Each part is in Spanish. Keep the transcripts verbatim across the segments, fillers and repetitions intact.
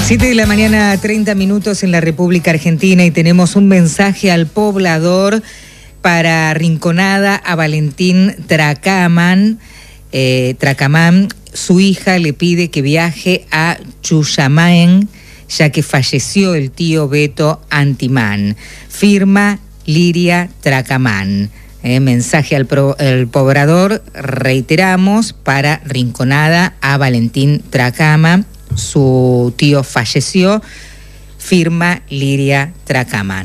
siete de la mañana, treinta minutos en la República Argentina, y tenemos un mensaje al poblador para Rinconada, a Valentín Tracamán. Eh, Tracamán, su hija le pide que viaje a Chuyamaén, ya que falleció el tío Beto Antimán. Firma Liria Tracamán. Eh, mensaje al, pro, al poblador, reiteramos, para Rinconada, a Valentín Tracamán. Su tío falleció. Firma Liria Tracamán.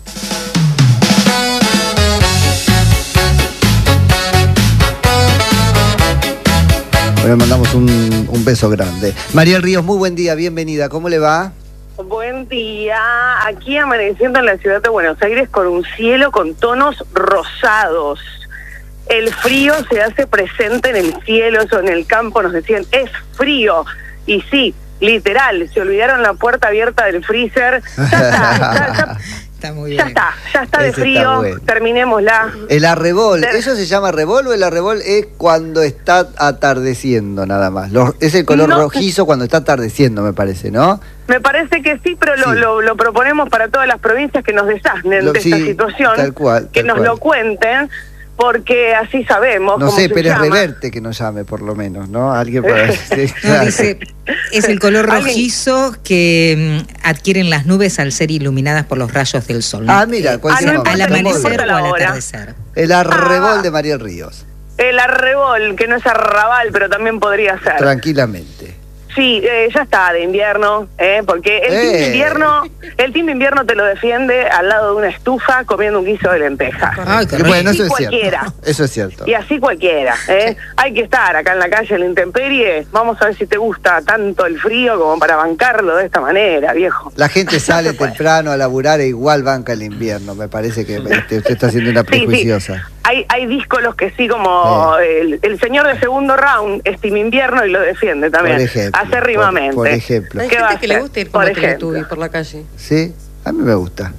Le mandamos un, un beso grande. Mariel Ríos, muy buen día, bienvenida. ¿Cómo le va? Buen día. Aquí amaneciendo en la ciudad de Buenos Aires con un cielo con tonos rosados. El frío se hace presente en el cielo, eso en el campo nos decían, es frío. Y sí, literal, se olvidaron la puerta abierta del freezer. Ya está, ya, ya, está muy bien. Ya está, ya está de Ese frío, está bueno. Terminémosla. El arrebol, Ter- ¿eso se llama arrebol o el arrebol es cuando está atardeciendo nada más? Lo, es el color No. rojizo cuando está atardeciendo, me parece, ¿no? Me parece que sí, pero lo, Sí. lo, lo proponemos para todas las provincias que nos desasnen Lo- de sí, esta situación, tal cual, que tal nos cual. lo cuenten, porque así sabemos No cómo sé, se pero es llama. Reverte que nos llame por lo menos, ¿no? Alguien para... sí, No, claro. dice, es el color rojizo que mm, adquieren las nubes al ser iluminadas por los rayos del sol. Ah, mira, cualquier Ah, no momento. al importa, no amanecer importa o la al hora. atardecer. El arrebol Ah. de Mariel Ríos, El arrebol, que no es arrabal, pero también podría ser. tranquilamente. Sí, eh, ya está, de invierno, ¿eh? Porque el Eh. team invierno, el team invierno te lo defiende al lado de una estufa comiendo un guiso de lentejas. Ay, qué Y bueno, Así eso es cualquiera. cierto. Eso es cierto. Y así cualquiera, ¿eh? Hay que estar acá en la calle, en la intemperie. Vamos a ver si te gusta tanto el frío como para bancarlo de esta manera, viejo. La gente sale se puede. temprano a laburar e igual banca el invierno. Me parece que este, usted está haciendo una Sí, sí. prejuiciosa. Hay, hay díscolos que sí, como Sí. el, el señor de segundo round, es team invierno y lo defiende también, Por ejemplo, acérrimamente. por- por ejemplo. Hay ¿Qué va gente a que le hacer? gusta ir Por como ejemplo. Teletubby por la calle. ¿Sí? A mí me gusta.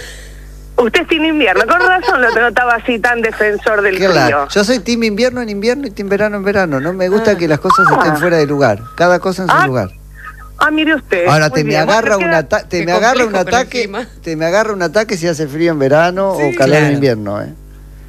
Usted es team invierno, con razón lo notaba así tan defensor del Claro. frío. Yo soy team invierno en invierno y team verano en verano. No me gusta Ah. que las cosas estén fuera de lugar. Cada cosa en su Ah, lugar. Ah, mire usted. Ahora muy te me bien. agarra Bueno, un queda- ataque, te Qué me agarra un complejo con el ataque, clima. te me agarra un ataque si hace frío en verano o calor claro. en invierno, ¿eh?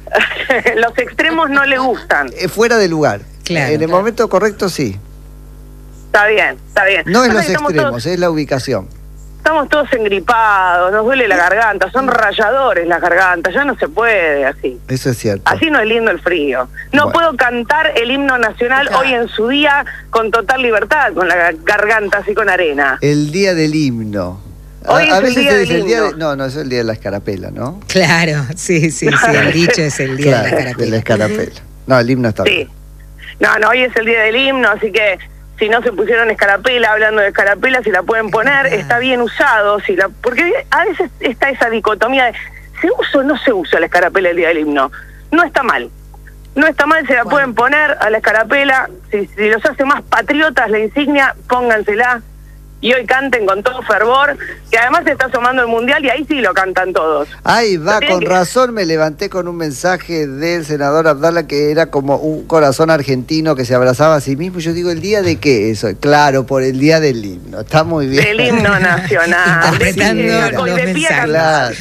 Los extremos no le gustan. Es fuera de lugar. Claro. En el momento correcto sí. Está bien, está bien. No es Pasa los que estamos extremos, todos- es la ubicación. Estamos todos engripados, nos duele la garganta, son rayadores las gargantas, ya no se puede así. Eso es cierto. Así no es lindo el frío. No Bueno. puedo cantar el himno nacional Claro. hoy en su día con total libertad, con la garganta así con arena. El día del himno. A, Hoy es a el veces día se del dice el día de, himno. no, no, es el día de la escarapela, ¿no? Claro, sí, sí, sí, el dicho es el día Claro, de la de la carapela. escarapela. No, el himno está Sí. bien. No, no, hoy es el día del himno, así que si no se pusieron escarapela, hablando de escarapela, si la pueden poner, está bien usado, si la, porque a veces está esa dicotomía de ¿se usa o no se usa la escarapela el día del himno? No está mal. No está mal, se la pueden poner a la escarapela, si, si los hace más patriotas la insignia, póngansela y hoy canten con todo fervor, que además se está asomando el mundial y ahí sí lo cantan todos. Ahí va, Tienen con que- razón me levanté con un mensaje del senador Abdala que era como un corazón argentino que se abrazaba a sí mismo. Yo digo, ¿el día de qué eso? Claro, por el día del himno. Está muy bien. Del himno nacional. Interpretando De- de- los de pie a mensajes. cantar. Claro.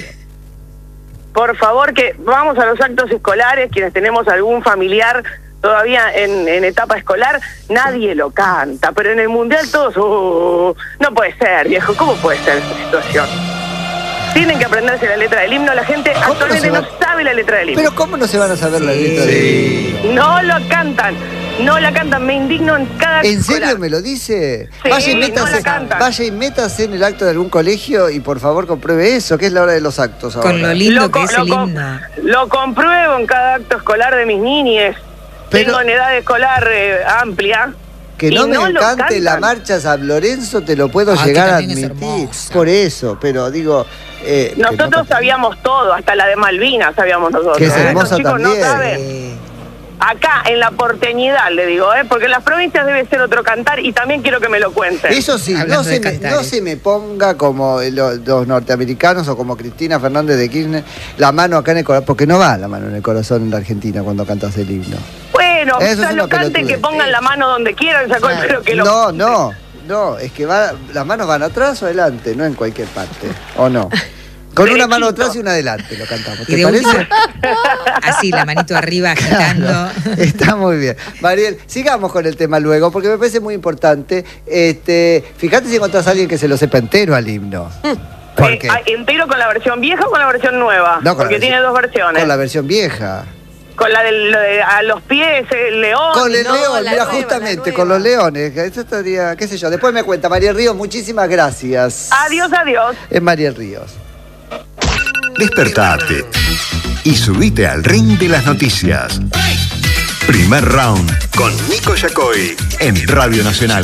Por favor, que vamos a los actos escolares, quienes tenemos algún familiar todavía en, en etapa escolar, nadie lo canta, pero en el mundial todos, oh, no puede ser, viejo, ¿cómo puede ser esa situación? Tienen que aprenderse la letra del himno, la gente ¿Cómo no actualmente se no, va- sabe la letra del himno. Pero ¿cómo no se van a saber la Sí. letra del himno? No lo cantan, no la cantan, me indigno en cada ¿En serio escolar. me lo dice? Sí, vaya, y no métase, la cantan. vaya y métase en el acto de algún colegio y por favor compruebe eso, que es la hora de los actos ahora. Con lo lindo Lo que co- es lo el co- himno. Lo compruebo en cada acto escolar de mis niñes. Pero- Tengo en edad escolar eh, amplia. Que y no me lo encante la cantan. marcha San Lorenzo, te lo puedo Ah, que llegar a también es admitir. hermosa. Por eso, pero digo... eh, que Nosotros no- sabíamos todo, hasta la de Malvinas sabíamos nosotros. Que es ¿eh? hermosa Los chicos también. no saben. Eh, Acá, en la porteñidad, le digo, ¿eh? Porque en las provincias debe ser otro cantar y también quiero que me lo cuenten. Eso sí, no Hablando se, de me, cantares. no se me ponga como los, los norteamericanos o como Cristina Fernández de Kirchner, la mano acá en el corazón, porque no va la mano en el corazón en la Argentina cuando cantas el himno. Bueno, Eso es ya una lo canten, pelotudez. que pongan la mano donde quieran, ya con- pero que lo No, no, No, es que va, las manos van atrás o adelante, no en cualquier parte, ¿o no? Con Derechito. Una mano atrás y una adelante lo cantamos, ¿te Y de parece? última, así, la manito arriba agitando. Claro, está muy bien. Mariel, sigamos con el tema luego, porque me parece muy importante. Este, fíjate si encontrás a alguien que se lo sepa entero al himno. ¿Por Eh, qué? ah, ¿Entero con la versión vieja o con la versión nueva? No, con la Porque versión- tiene dos versiones. Con la versión vieja. Con la del- lo de a los pies, el león. Con el no, león, la mira, nueva, justamente, la con nueva. los leones. Eso estaría, qué sé yo. Después me cuenta, Mariel Ríos, muchísimas gracias. Adiós, adiós. Es Mariel Ríos. Despertate y subite al ring de las noticias. Primer round con Nico Yacoy en Radio Nacional.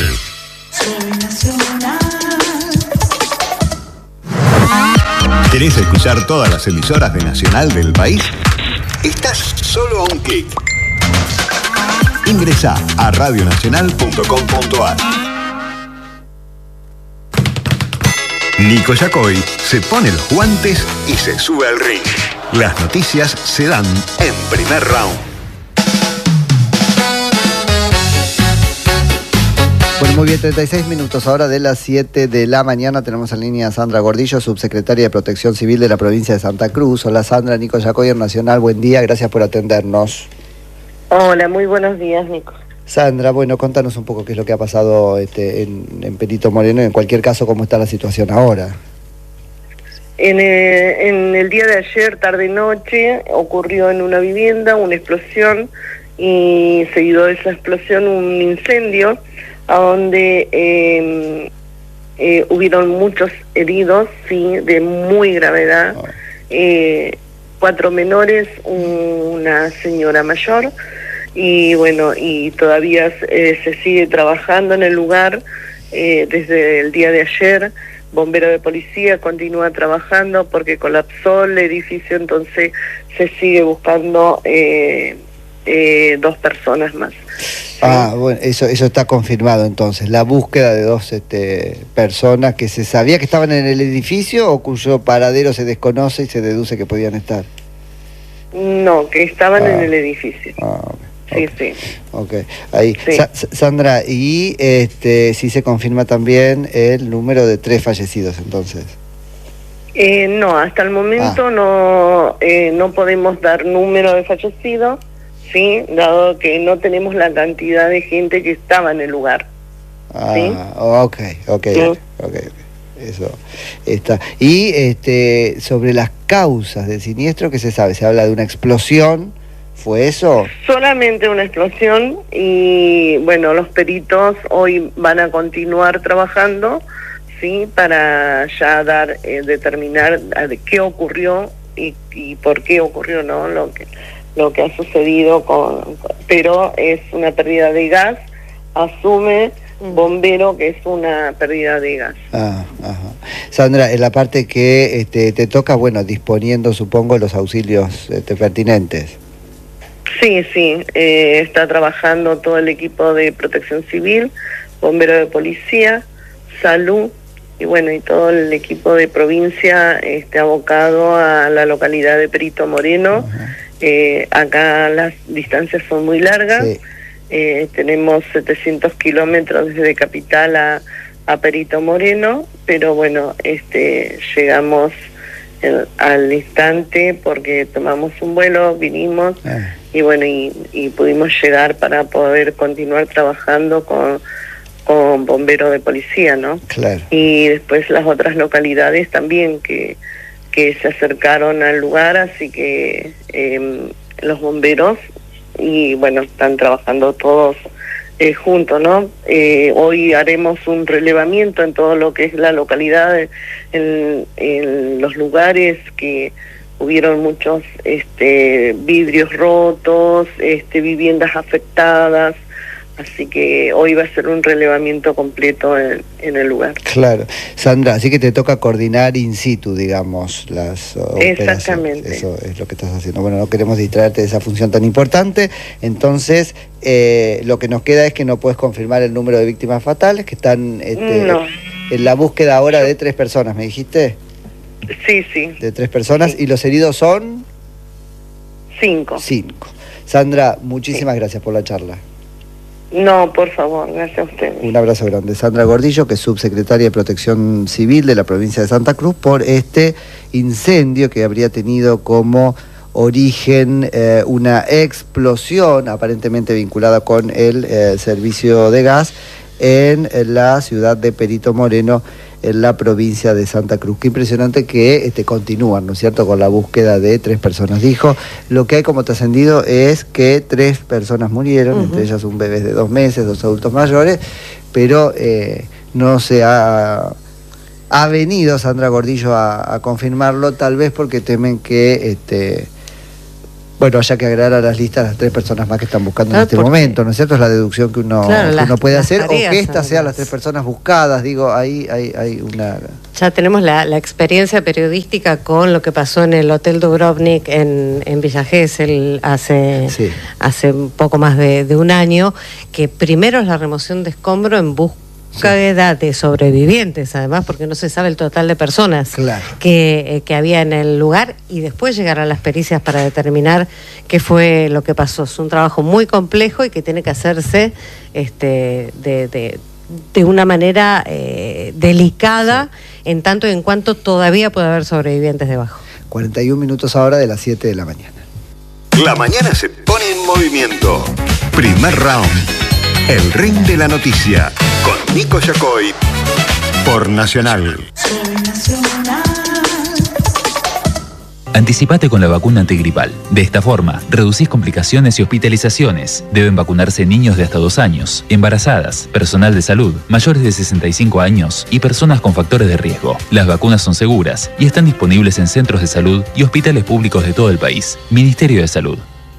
¿Querés escuchar todas las emisoras de Nacional del país? Estás solo a un clic. Ingresá a radionacional punto com punto ar. Nico Yacoy se pone los guantes y se sube al ring. Las noticias se dan en Primer Round. Bueno, muy bien, treinta y seis minutos ahora de las siete de la mañana. Tenemos en línea a Sandra Gordillo, subsecretaria de Protección Civil de la provincia de Santa Cruz. Hola Sandra, Nico Yacoy en Nacional, buen día, gracias por atendernos. Hola, muy buenos días, Nico. Sandra, bueno, contanos un poco qué es lo que ha pasado este, en, en Perito Moreno y en cualquier caso cómo está la situación ahora. En, eh, en el día de ayer, tarde-noche, ocurrió en una vivienda una explosión y seguido de esa explosión un incendio a donde eh, eh, hubieron muchos heridos, sí, de muy gravedad, eh, cuatro menores, una señora mayor, y bueno, y todavía eh, se sigue trabajando en el lugar eh, desde el día de ayer. Bombero de policía continúa trabajando porque colapsó el edificio, entonces se sigue buscando eh, eh, dos personas más. Ah, bueno, eso, eso está confirmado entonces, la búsqueda de dos este, personas que se sabía que estaban en el edificio o cuyo paradero se desconoce y se deduce que podían estar. No, que estaban Ah. en el edificio. Ah, ok. Sí, Ok. sí. Ok, ahí. Sí. Sa- Sandra, y este, sí se confirma también el número de tres fallecidos entonces. Eh, no, hasta el momento Ah. no eh, no podemos dar número de fallecidos, sí, dado que no tenemos la cantidad de gente que estaba en el lugar. Ah, Sí. ok, ok, Sí. ok, ok. Eso está. Y este, sobre las causas del siniestro, ¿qué se sabe? Se habla de una explosión, ¿fue eso? Solamente una explosión y bueno, los peritos hoy van a continuar trabajando, sí, para ya dar, eh, determinar a de qué ocurrió y, y por qué ocurrió, ¿no? Lo que lo que ha sucedido con, pero es una pérdida de gas, asume bombero que es una pérdida de gas. Ah, ajá. Sandra, en la parte que este, te toca, bueno, disponiendo, supongo, los auxilios este, pertinentes. Sí, sí, eh, está trabajando todo el equipo de protección civil, bombero de policía, salud y bueno, y todo el equipo de provincia este, abocado a la localidad de Perito Moreno. Eh, acá las distancias son muy largas, Sí. eh, tenemos setecientos kilómetros desde Capital a, a Perito Moreno, pero bueno, este, llegamos el- al instante porque tomamos un vuelo, vinimos Ah, y bueno, y, y pudimos llegar para poder continuar trabajando con, con bomberos de policía, ¿no? claro. Y después las otras localidades también que, que se acercaron al lugar, así que eh, los bomberos, y bueno, están trabajando todos eh, juntos, ¿no? Eh, hoy haremos un relevamiento en todo lo que es la localidad, en, en los lugares que hubieron muchos este, vidrios rotos, este, viviendas afectadas, así que hoy va a ser un relevamiento completo en, en el lugar. Claro. Sandra, así que te toca coordinar in situ, digamos, las operaciones. Exactamente. Eso es lo que estás haciendo. Bueno, no queremos distraerte de esa función tan importante. Entonces, eh, lo que nos queda es que no puedes confirmar el número de víctimas fatales, que están este, No. en la búsqueda ahora de tres personas, ¿me dijiste? Sí, sí, De tres personas. Sí. ¿Y los heridos son? cinco. Cinco. Sandra, muchísimas gracias por la charla. No, por favor, gracias a ustedes. Un abrazo grande. Sandra Gordillo, que es subsecretaria de Protección Civil de la provincia de Santa Cruz, por este incendio que habría tenido como origen eh, una explosión aparentemente vinculada con el eh, servicio de gas en la ciudad de Perito Moreno, en la provincia de Santa Cruz. Qué impresionante que este, continúan, ¿no es cierto?, con la búsqueda de tres personas. Dijo, lo que hay como trascendido es que tres personas murieron, uh-huh. entre ellas un bebé de dos meses, dos adultos mayores, pero eh, no se ha, ha venido Sandra Gordillo a, a confirmarlo, tal vez porque temen que... este Bueno, haya que agregar a las listas las tres personas más que están buscando claro, en este momento, ¿no es cierto? Es la deducción que uno, claro, que las, uno puede hacer, o que estas sean además. las tres personas buscadas, digo, ahí hay, hay una... Ya tenemos la, la experiencia periodística con lo que pasó en el Hotel Dubrovnik en, en Villa Gesell hace, sí. hace un poco más de, de un año, que primero es la remoción de escombro en busca búsqueda de sobrevivientes, además, porque no se sabe el total de personas claro. que, eh, que había en el lugar, y después llegar a las pericias para determinar qué fue lo que pasó. Es un trabajo muy complejo y que tiene que hacerse este, de, de, de una manera eh, delicada, sí. en tanto y en cuanto todavía puede haber sobrevivientes debajo. cuarenta y un minutos ahora de las siete de la mañana. La mañana se pone en movimiento. Primer round. El ring de la noticia con Nico Yacoy por Nacional. Anticipate con la vacuna antigripal. De esta forma, reducís complicaciones y hospitalizaciones. Deben vacunarse niños de hasta dos años, embarazadas, personal de salud, mayores de sesenta y cinco años y personas con factores de riesgo. Las vacunas son seguras y están disponibles en centros de salud y hospitales públicos de todo el país. Ministerio de Salud.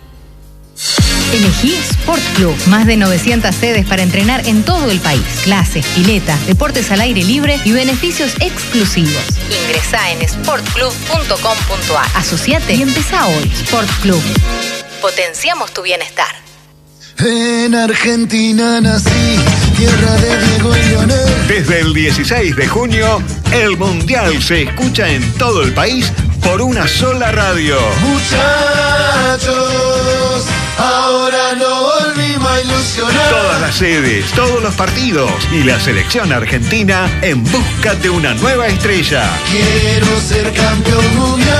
Elegí Sport Club. Más de novecientas sedes para entrenar en todo el país. Clases, pileta, deportes al aire libre y beneficios exclusivos. Ingresá en sport club punto com punto a r. Asociate y empezá hoy. Sport Club. Potenciamos tu bienestar. En Argentina nací, tierra de Diego y Leonel. Desde el dieciséis de junio, el Mundial se escucha en todo el país por una sola radio. Muchachos, ahora no volvimos a ilusionar. Todas las sedes, todos los partidos y la selección argentina en busca de una nueva estrella. Quiero ser campeón mundial.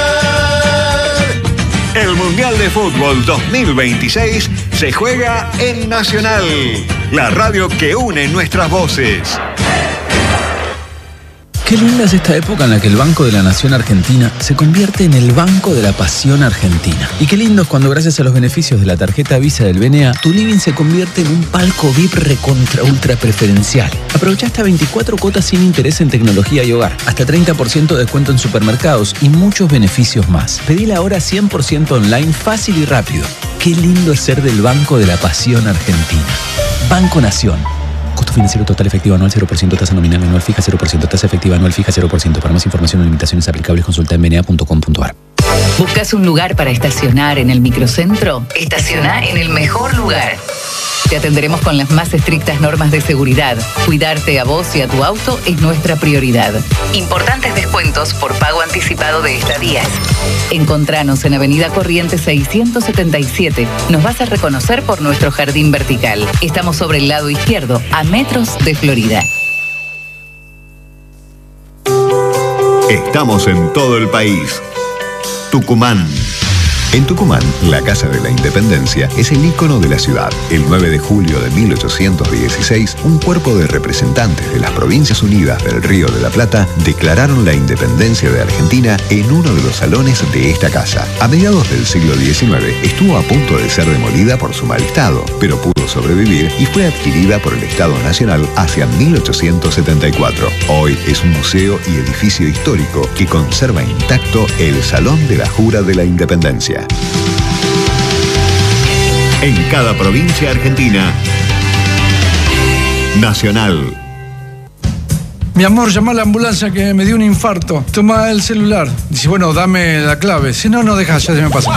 El Mundial de Fútbol dos mil veintiséis se juega en Nacional, la radio que une nuestras voces. Qué linda es esta época en la que el Banco de la Nación Argentina se convierte en el Banco de la Pasión Argentina. Y qué lindo es cuando, gracias a los beneficios de la tarjeta Visa del B N A, tu living se convierte en un palco V I P recontra ultra preferencial. Aprovecha hasta veinticuatro cuotas sin interés en tecnología y hogar, hasta treinta por ciento de descuento en supermercados y muchos beneficios más. Pedila ahora cien por ciento online, fácil y rápido. Qué lindo es ser del Banco de la Pasión Argentina. Banco Nación. Costo financiero total efectivo anual cero por ciento, tasa nominal anual fija cero por ciento, tasa efectiva anual fija cero por ciento. Para más información o limitaciones aplicables, consulta en b n a punto com punto a r. ¿Buscas un lugar para estacionar en el microcentro? Estaciona en el mejor lugar. Te atenderemos con las más estrictas normas de seguridad. Cuidarte a vos y a tu auto es nuestra prioridad. Importantes descuentos por pago anticipado de estadías. Encontranos en Avenida Corrientes seiscientos setenta y siete. Nos vas a reconocer por nuestro jardín vertical. Estamos sobre el lado izquierdo, a metros de Florida. Estamos en todo el país. Tucumán. En Tucumán, la Casa de la Independencia es el ícono de la ciudad. El nueve de julio de mil ochocientos dieciséis, un cuerpo de representantes de las Provincias Unidas del Río de la Plata declararon la independencia de Argentina en uno de los salones de esta casa. A mediados del siglo diecinueve, estuvo a punto de ser demolida por su mal estado, pero pudo sobrevivir y fue adquirida por el Estado Nacional hacia mil ochocientos setenta y cuatro. Hoy es un museo y edificio histórico que conserva intacto el Salón de la Jura de la Independencia. En cada provincia argentina, Nacional. Mi amor, llama a la ambulancia que me dio un infarto. Toma el celular. Dice, bueno, dame la clave. Si no, no dejas, ya se me pasa.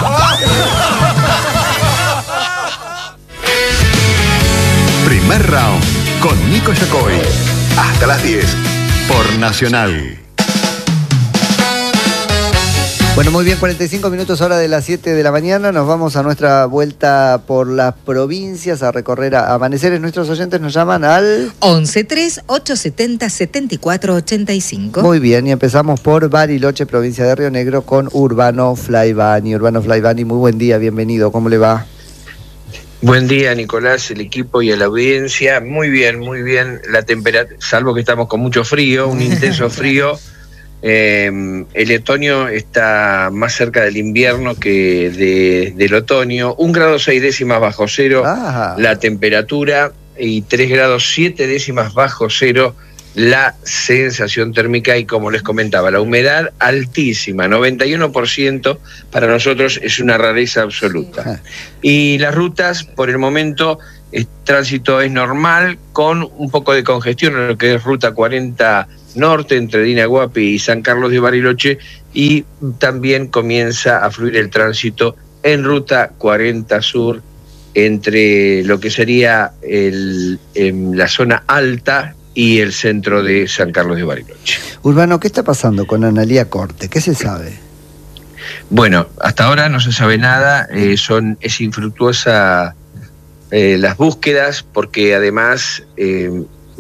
Primer round con Nico Yacoy. Hasta las diez por Nacional. Bueno, muy bien, cuarenta y cinco minutos hora de las siete de la mañana. Nos vamos a nuestra vuelta por las provincias a recorrer a amaneceres. Nuestros oyentes nos llaman al once tres ocho setenta setenta y cuatro ochenta y cinco. Muy bien, y empezamos por Bariloche, provincia de Río Negro, con Urbano Flaivani. Urbano Flaivani, muy buen día, bienvenido. ¿Cómo le va? Buen día, Nicolás, el equipo y a la audiencia. Muy bien, muy bien. La temperatura, salvo que estamos con mucho frío, un intenso frío. Eh, el otoño está más cerca del invierno que de, del otoño. Un grado seis décimas bajo cero ah. la temperatura y tres grados siete décimas bajo cero la sensación térmica, y como les comentaba, la humedad altísima, noventa y uno por ciento, para nosotros es una rareza absoluta. Y las rutas, por el momento, el tránsito es normal, con un poco de congestión en lo que es ruta cuarenta norte entre Dinaguapi y San Carlos de Bariloche, y también comienza a fluir el tránsito en ruta cuarenta sur entre lo que sería el, en la zona alta y el centro de San Carlos de Bariloche. Urbano, ¿qué está pasando con Analía Corte? ¿Qué se sabe? Bueno, hasta ahora no se sabe nada, eh, son es infructuosa eh, las búsquedas, porque además eh,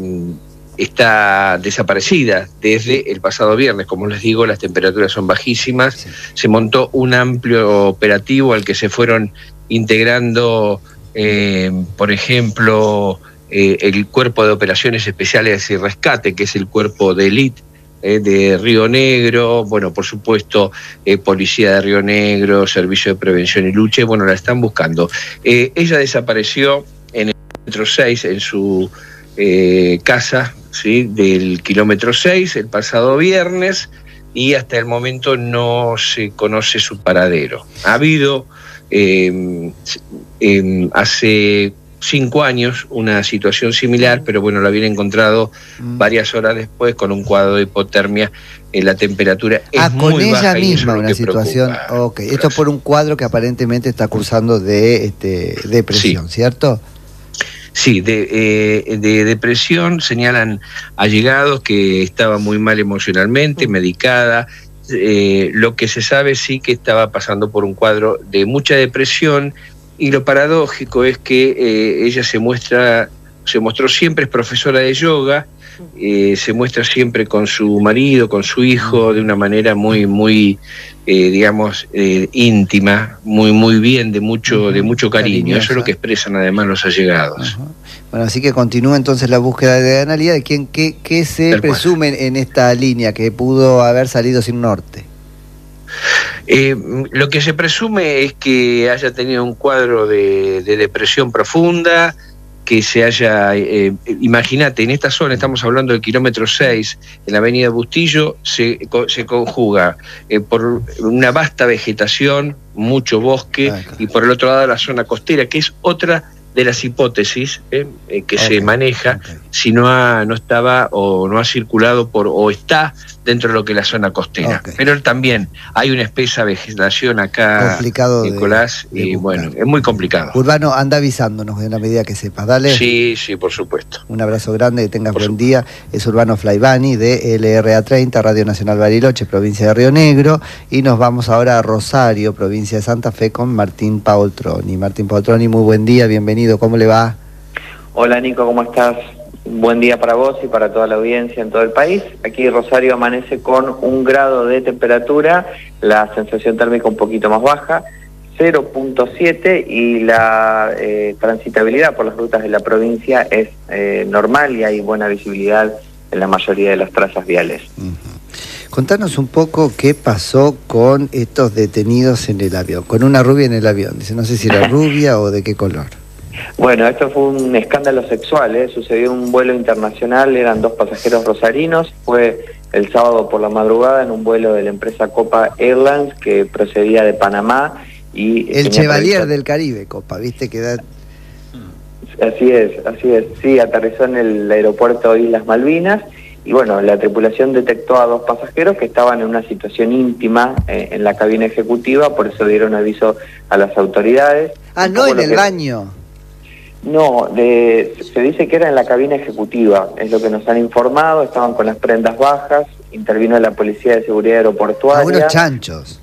está desaparecida desde el pasado viernes. Como les digo, las temperaturas son bajísimas. Sí. Se montó un amplio operativo al que se fueron integrando, eh, por ejemplo, eh, el Cuerpo de Operaciones Especiales y Rescate, que es el cuerpo de élite eh, de Río Negro, bueno, por supuesto, eh, Policía de Río Negro, Servicio de Prevención y Lucha, bueno, la están buscando. Eh, ella desapareció en el kilómetro seis, en su eh, casa, ¿sí?, del kilómetro seis, el pasado viernes, y hasta el momento no se conoce su paradero. Ha habido eh, eh, hace cinco años una situación similar, pero bueno, la habían encontrado mm. varias horas después con un cuadro de hipotermia. Eh, la temperatura es ah, muy con ella baja misma y una situación. Ok, esto por un cuadro que aparentemente está cursando de este, depresión, sí. ¿Cierto? Sí, de, eh, de depresión. Señalan allegados que estaba muy mal emocionalmente, mm. medicada. Eh, lo que se sabe sí que estaba pasando por un cuadro de mucha depresión, y lo paradójico es que eh, ella se muestra, se mostró siempre, es profesora de yoga, eh, se muestra siempre con su marido, con su hijo, de una manera muy, muy, eh, digamos, eh, íntima, muy, muy bien, de mucho, uh-huh. de mucho cariño. Cariñosa. Eso es lo que expresan además los allegados. Uh-huh. Bueno, así que continúa entonces la búsqueda de Analía, de quién, qué, qué se Tal presume cual. En esta línea que pudo haber salido sin norte. Eh, lo que se presume es que haya tenido un cuadro de, de depresión profunda, que se haya, eh, imagínate, en esta zona, estamos hablando del kilómetro seis, en la avenida Bustillo, se, se conjuga eh, por una vasta vegetación, mucho bosque, ah, claro. y por el otro lado la zona costera, que es otra de las hipótesis eh, eh, que okay. se maneja, okay. si no ha, no estaba o no ha circulado por, o está dentro de lo que es la zona costera. Okay. Pero también hay una espesa vegetación acá, complicado Nicolás, de, de y buscar. Bueno, es muy complicado. Urbano, anda avisándonos en la medida que sepas, dale. Sí, sí, por supuesto. Un abrazo grande, que tengas por buen supuesto. Día. Es Urbano Flaivani de L R A treinta, Radio Nacional Bariloche, provincia de Río Negro, y nos vamos ahora a Rosario, provincia de Santa Fe, con Martín Paoltroni. Martín Paoltroni, muy buen día, bienvenido, ¿cómo le va? Hola Nico, ¿cómo estás? Buen día para vos y para toda la audiencia en todo el país. Aquí Rosario amanece con un grado de temperatura, la sensación térmica un poquito más baja, cero punto siete, y la eh, transitabilidad por las rutas de la provincia es eh, normal, y hay buena visibilidad en la mayoría de las trazas viales. Uh-huh. Contanos un poco qué pasó con estos detenidos en el avión, con una rubia en el avión. Dice, no sé si era rubia o de qué color. Bueno, esto fue un escándalo sexual, ¿eh? Sucedió en un vuelo internacional, eran dos pasajeros rosarinos, fue el sábado por la madrugada en un vuelo de la empresa Copa Airlines que procedía de Panamá. Y el Chevalier del Caribe, Copa, ¿viste? Que da... Así es, así es, sí, aterrizó en el aeropuerto Islas Malvinas, y bueno, la tripulación detectó a dos pasajeros que estaban en una situación íntima eh, en la cabina ejecutiva, por eso dieron aviso a las autoridades. Ah, no en el que... baño. No, de, se dice que era en la cabina ejecutiva, es lo que nos han informado, estaban con las prendas bajas, intervino la Policía de Seguridad Aeroportuaria. Ah, unos chanchos.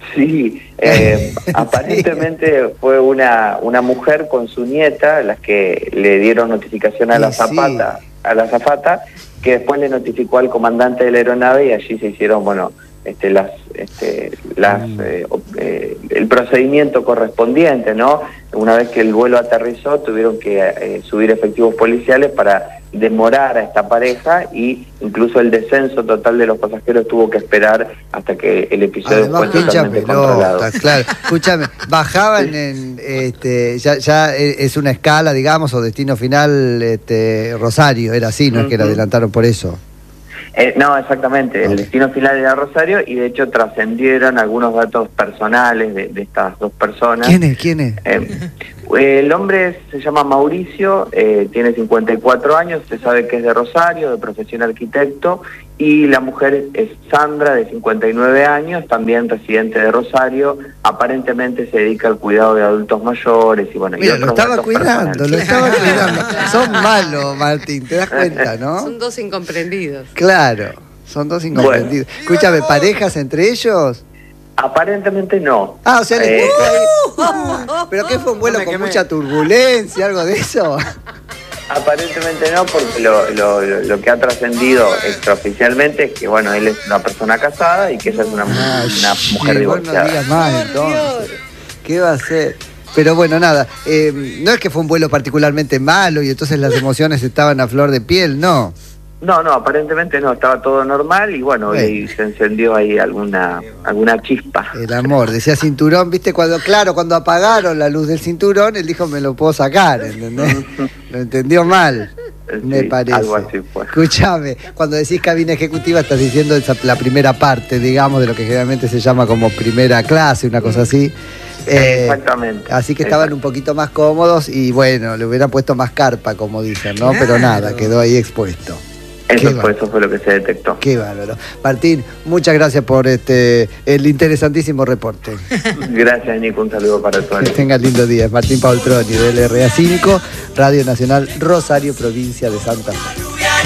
Sí, eh, aparentemente fue una, una mujer con su nieta las que le dieron notificación a la Sí, zapata, a la azafata, que después le notificó al comandante de la aeronave y allí se hicieron, bueno, este, las, este, las, Mm. eh, eh, el procedimiento correspondiente, ¿no? Una vez que el vuelo aterrizó, tuvieron que eh, subir efectivos policiales para demorar a esta pareja y incluso el descenso total de los pasajeros tuvo que esperar hasta que el episodio Además, fue hincha totalmente controlado. pelota, claro. Escúchame, bajaban en, este, ya, ya es una escala, digamos, o destino final, este, Rosario, era así, no es que la Ujú. adelantaron por eso. Eh, no, exactamente. El destino final era Rosario y de hecho trascendieron algunos datos personales de, de estas dos personas. ¿Quién es? ¿Quién es? Eh, el hombre se llama Mauricio, eh, tiene cincuenta y cuatro años, se sabe que es de Rosario, de profesión arquitecto, y la mujer es Sandra, de cincuenta y nueve años, también residente de Rosario, aparentemente se dedica al cuidado de adultos mayores y bueno, y Mira, lo otros estaba datos cuidando, personales. lo estaba cuidando. Son malos, Martín, te das cuenta, ¿no? Son dos incomprendidos. Claro, son dos incomprendidos. Escúchame, ¿parejas entre ellos? Aparentemente no. Ah, o sea, le Eh, puso ahí. ¿Pero qué fue un vuelo con mucha turbulencia, algo de eso? Aparentemente no, porque lo, lo, lo- lo que ha trascendido extraoficialmente es que, bueno, él es una persona casada y que ella es una, Ah, una shh, mujer igual divorciada. no digas más, entonces. ¿Qué va a hacer? Pero bueno, nada, eh, no es que fue un vuelo particularmente malo y entonces las emociones estaban a flor de piel, no. No, no, aparentemente no, estaba todo normal y bueno, Bueno. y se encendió ahí alguna alguna chispa. El amor, decía cinturón, viste, cuando, claro, cuando apagaron la luz del cinturón, él dijo, me lo puedo sacar, ¿entendés? Lo entendió mal, me Sí, parece. algo así fue. Escúchame, cuando decís cabina ejecutiva estás diciendo esa, la primera parte, digamos, de lo que generalmente se llama como primera clase, una cosa así. Eh, Exactamente. Así que estaban un poquito más cómodos y bueno, le hubieran puesto más carpa, como dicen, ¿no? Pero nada, quedó ahí expuesto. Eso Qué fue, eso fue lo que se detectó. Qué bárbaro. Martín, muchas gracias por este el interesantísimo reporte. Gracias, Nico, un saludo para todos. Que tengas lindo día. Martín Paultroni, de L R A cinco, Radio Nacional Rosario, provincia de Santa Fe.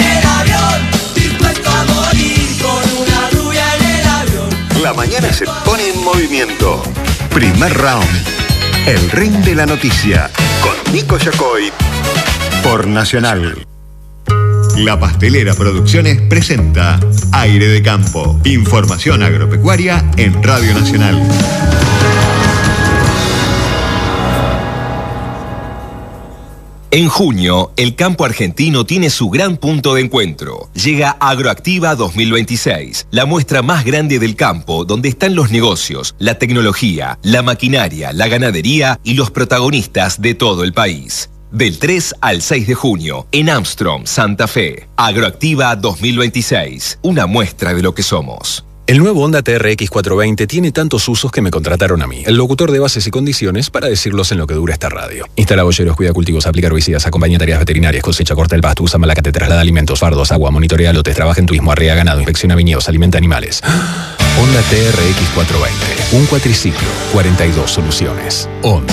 La mañana se pone en movimiento. Primer round. El ring de la noticia. Con Nico Yacoy. Por Nacional. La Pastelera Producciones presenta Aire de Campo. Información agropecuaria en Radio Nacional. En junio, el campo argentino tiene su gran punto de encuentro. Llega Agroactiva dos mil veintiséis, la muestra más grande del campo, donde están los negocios, la tecnología, la maquinaria, la ganadería y los protagonistas de todo el país. Del tres al seis de junio, en Armstrong, Santa Fe. Agroactiva dos mil veintiséis, una muestra de lo que somos. El nuevo Honda T R X cuatrocientos veinte tiene tantos usos que me contrataron a mí, el locutor de bases y condiciones, para decirlos en lo que dura esta radio. Instala boyeros, cuida cultivos, aplica herbicidas, acompaña tareas veterinarias, cosecha, corta el pasto, usa malacate, traslada alimentos, fardos, agua, monitorea lotes, trabaja en turismo, arrea ganado, inspecciona viñedos, alimenta animales. Honda T R X cuatrocientos veinte, un cuatriciclo, cuarenta y dos soluciones. Honda.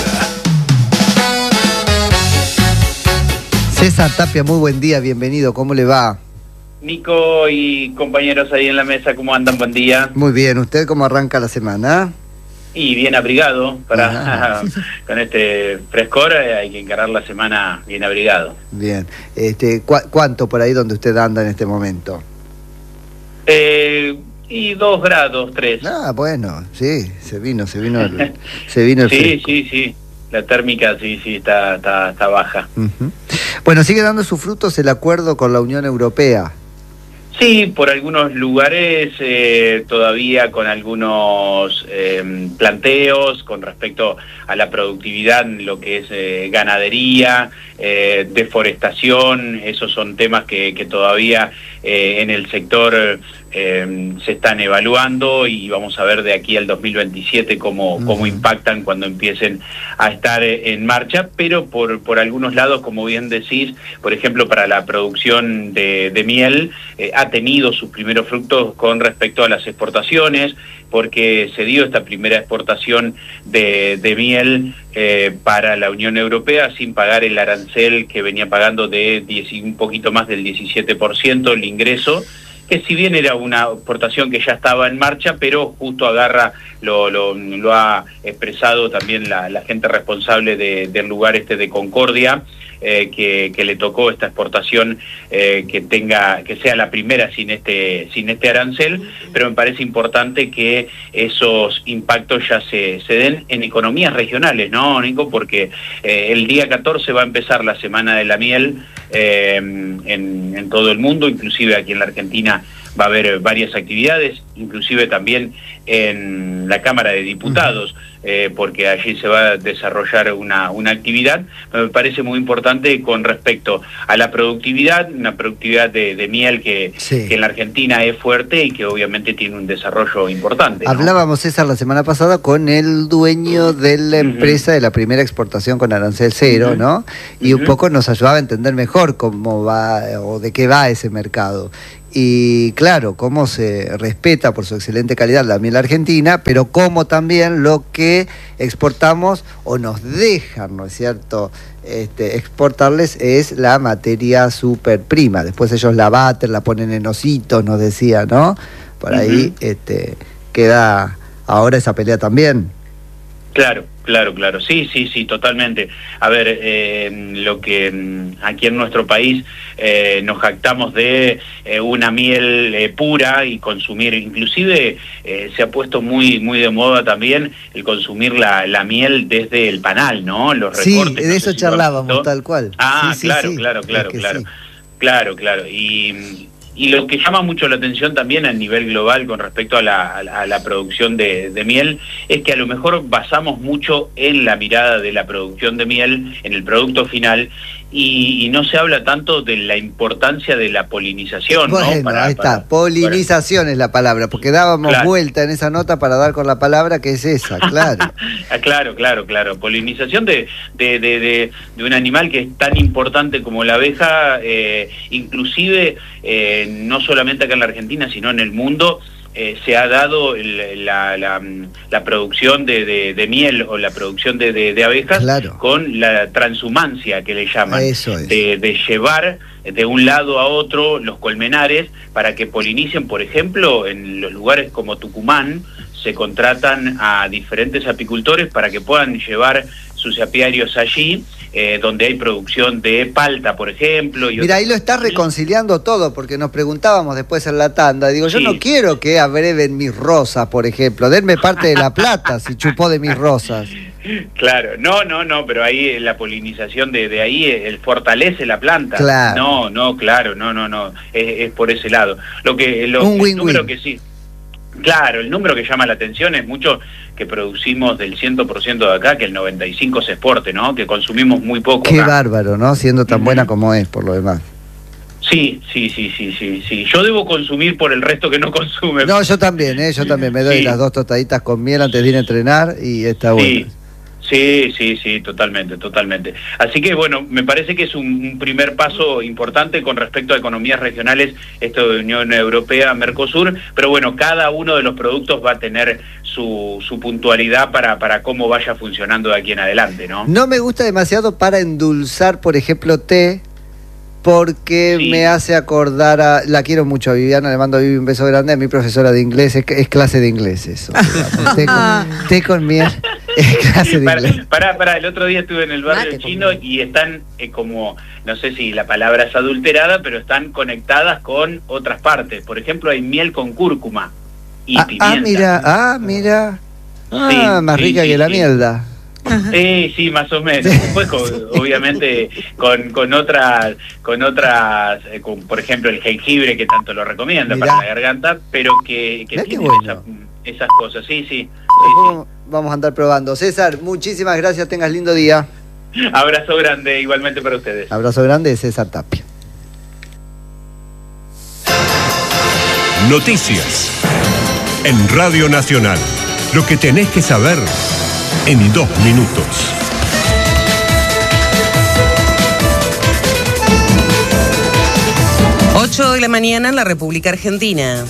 César Tapia, muy buen día, bienvenido, ¿cómo le va? Nico y compañeros ahí en la mesa, ¿cómo andan? Buen día. Muy bien, ¿usted cómo arranca la semana? Y bien abrigado, para con este frescor eh, hay que encarar la semana bien abrigado. Bien, este, ¿cu ¿cuánto por ahí donde usted anda en este momento? Eh, y dos grados, tres. Ah, bueno, sí, se vino, se vino el, se vino el Sí, fresco. sí, sí. La térmica sí, sí, está, está, está baja. Ujú. Bueno, sigue dando sus frutos el acuerdo con la Unión Europea. Sí, por algunos lugares eh, todavía con algunos eh, planteos con respecto a la productividad en lo que es eh, ganadería, eh, deforestación, esos son temas que, que todavía eh, en el sector eh, se están evaluando y vamos a ver de aquí al dos mil veintisiete cómo, cómo impactan cuando empiecen a estar eh, en marcha, pero por, por algunos lados, como bien decís, por ejemplo, para la producción de, de miel, eh, ha tenido sus primeros frutos con respecto a las exportaciones, porque se dio esta primera exportación de, de miel eh, para la Unión Europea sin pagar el arancel que venía pagando de diez, un poquito más del diecisiete por ciento el ingreso, que si bien era una exportación que ya estaba en marcha, pero justo agarra, lo, lo, lo ha expresado también la, la gente responsable de, del lugar este de Concordia, eh, que, que le tocó esta exportación, eh, que tenga, que sea la primera sin este, sin este arancel, pero me parece importante que esos impactos ya se, se den en economías regionales, ¿no, Nico? Porque eh, el día catorce va a empezar la Semana de la Miel eh, en, en todo el mundo, inclusive aquí en la Argentina va a haber varias actividades, inclusive también en la Cámara de Diputados, eh, porque allí se va a desarrollar una, una actividad. Me parece muy importante con respecto a la productividad, una productividad de, de miel que, sí. que en la Argentina es fuerte y que obviamente tiene un desarrollo importante, ¿no? Hablábamos, César, la semana pasada con el dueño de la empresa uh-huh. de la primera exportación con arancel cero, uh-huh. ¿no? Y uh-huh. un poco nos ayudaba a entender mejor cómo va o de qué va ese mercado. Y claro, cómo se respeta por su excelente calidad la miel argentina, pero cómo también lo que exportamos o nos dejan, ¿no es cierto?, este, exportarles es la materia super prima. Después ellos la baten, la ponen en ositos, nos decía, ¿no? Por ahí uh-huh. este, queda ahora esa pelea también. Claro, claro, claro, sí, sí, sí, totalmente. A ver, eh, lo que aquí en nuestro país eh, nos jactamos de eh, una miel eh, pura y consumir, inclusive eh, se ha puesto muy muy de moda también el consumir la, la miel desde el panal, ¿no? Los recortes. Sí, de eso no sé charlábamos, si tal cual. Ah, sí, sí, claro, sí. claro, claro, claro, sí. claro, claro, y... Y lo que llama mucho la atención también a nivel global con respecto a la, a la, a la producción de, de miel es que a lo mejor basamos mucho en la mirada de la producción de miel, en el producto final, y, y no se habla tanto de la importancia de la polinización, bueno, ¿no? Para, ahí está, para, polinización para... es la palabra, porque dábamos claro. vuelta en esa nota para dar con la palabra que es esa, claro. claro, claro, claro, polinización de, de, de, de, de un animal que es tan importante como la abeja, eh, inclusive... Eh, no solamente acá en la Argentina, sino en el mundo, eh, se ha dado el, la, la, la producción de, de, de miel o la producción de, de, de abejas claro. con la transhumancia que le llaman, Eso es. de, de llevar de un lado a otro los colmenares para que polinicen. Por ejemplo, en los lugares como Tucumán se contratan a diferentes apicultores para que puedan llevar sus apiarios allí, eh, donde hay producción de palta, por ejemplo. Y Mira, ahí lo estás reconciliando todo, porque nos preguntábamos después en la tanda, digo, yo sí. no quiero que abreven mis rosas, por ejemplo, denme parte de la plata si chupó de mis rosas. Claro, no, no, no, pero ahí la polinización de, de ahí el fortalece la planta. Claro. No, no, claro, no, no, no, es, es por ese lado. Lo que, lo, Un el win-win. número que sí. Claro, el número que llama la atención es mucho que producimos del cien por ciento de acá, que el noventa y cinco por ciento se exporte, ¿no? Que consumimos muy poco. Qué acá. bárbaro, ¿no? Siendo tan uh-huh. buena como es, por lo demás. Sí, sí, sí, sí, sí, sí. Yo debo consumir por el resto que no consume. No, yo también, ¿eh? Yo también me doy sí. las dos tostaditas con miel antes de ir a entrenar y está bueno. Sí. Sí, sí, sí, totalmente, totalmente. Así que bueno, me parece que es un, un primer paso importante con respecto a economías regionales, esto de Unión Europea, Mercosur, pero bueno, cada uno de los productos va a tener su, su puntualidad para, para cómo vaya funcionando de aquí en adelante, ¿no? No me gusta demasiado para endulzar, por ejemplo, té, porque sí. me hace acordar a... La quiero mucho a Viviana, le mando a Vivi un beso grande, a mi profesora de inglés, es, es clase de inglés eso. té, con, té con miel, es clase de para, inglés. Pará, pará, el otro día estuve en el barrio Mate chino y están eh, como, no sé si la palabra es adulterada, pero están conectadas con otras partes. Por ejemplo, hay miel con cúrcuma y ah, pimienta. Ah, mira, ah, mira. Ah, sí, más sí, rica sí, que la sí. mielda. Sí, sí, más o menos. Después, con, obviamente, con, con otras, con otras, eh, con, por ejemplo, el jengibre que tanto lo recomienda Mirá. para la garganta, pero que, que tiene bueno. esa, esas cosas. Sí, sí. sí, sí. Vamos a andar probando. César, muchísimas gracias, tengas lindo día. Abrazo grande, igualmente para ustedes. Abrazo grande de César Tapia. Noticias en Radio Nacional. Lo que tenés que saber en dos minutos. ocho de la mañana en la República Argentina.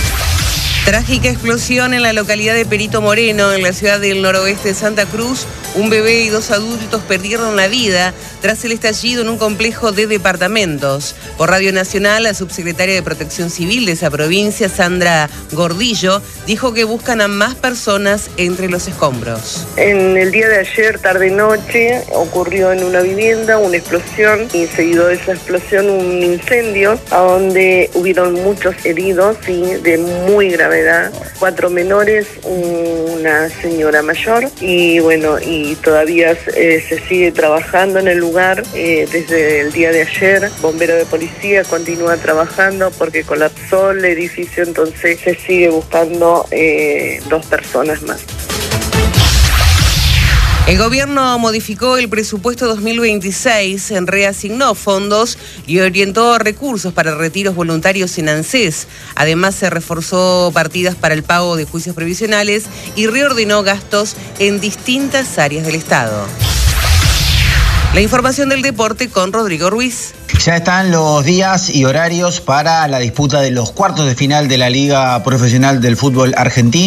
Trágica explosión en la localidad de Perito Moreno, en la ciudad del noroeste de Santa Cruz. Un bebé y dos adultos perdieron la vida tras el estallido en un complejo de departamentos. Por Radio Nacional, la subsecretaria de Protección Civil de esa provincia, Sandra Gordillo, dijo que buscan a más personas entre los escombros. En el día de ayer, tarde-noche, ocurrió en una vivienda una explosión y seguido de esa explosión un incendio a donde hubieron muchos heridos y de muy gravedad, cuatro menores, una señora mayor y bueno, y todavía eh, se sigue trabajando en el lugar eh, desde el día de ayer. Bombero de policía continúa trabajando porque colapsó el edificio, entonces se sigue buscando eh, dos personas más. El gobierno modificó el presupuesto dos mil veintiséis, reasignó fondos y orientó recursos para retiros voluntarios en ANSES. Además, se reforzó partidas para el pago de juicios previsionales y reordenó gastos en distintas áreas del Estado. La información del deporte con Rodrigo Ruiz. Ya están los días y horarios para la disputa de los cuartos de final de la Liga Profesional del Fútbol Argentino.